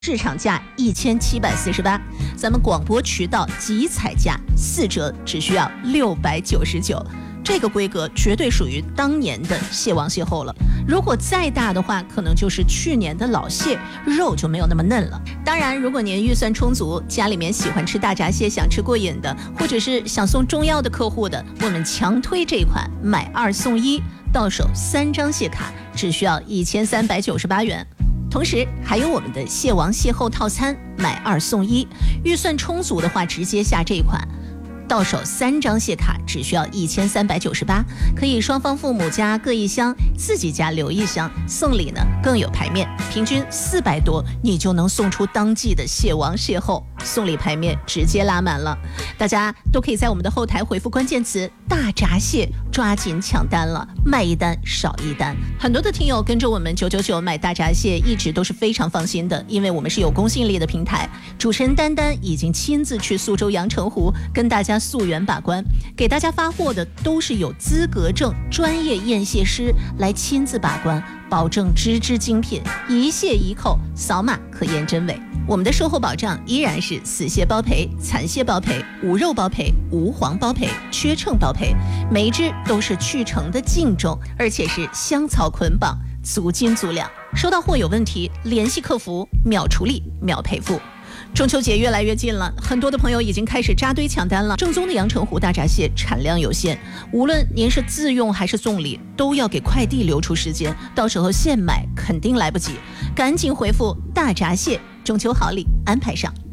市场价1748，咱们广播渠道集采价4折，只需要699。这个规格绝对属于当年的蟹王蟹后了。如果再大的话，可能就是去年的老蟹，肉就没有那么嫩了。当然，如果您预算充足，家里面喜欢吃大闸蟹，想吃过瘾的，或者是想送中药的客户的，我们强推这款买2送1，到手3张蟹卡，只需要1398元。同时还有我们的蟹王蟹后套餐，买2送1，预算充足的话直接下这款，到手3张蟹卡只需要1398，可以双方父母家各1箱，自己家留1箱，送礼呢更有排面，平均400多，你就能送出当季的蟹王蟹后，送礼排面直接拉满了。大家都可以在我们的后台回复关键词大闸蟹，抓紧抢单了，卖1单少1单。很多的听友跟着我们999买大闸蟹一直都是非常放心的，因为我们是有公信力的平台，主持人丹丹已经亲自去苏州阳澄湖跟大家溯源把关，给大家发货的都是有资格证专业验蟹师来亲自把关，保证只精品，一蟹一扣，扫码可验真伪。我们的售后保障依然是死蟹包赔、残蟹包赔、无肉包赔、无黄包赔、缺秤包赔，每一只都是去成的净重，而且是香草捆绑，足斤足两。收到货有问题，联系客服，秒处理，秒赔付。中秋节越来越近了，很多的朋友已经开始扎堆抢单了。正宗的阳澄湖大闸蟹产量有限，无论您是自用还是送礼，都要给快递留出时间，到时候现买肯定来不及。赶紧回复大闸蟹，中秋好礼安排上。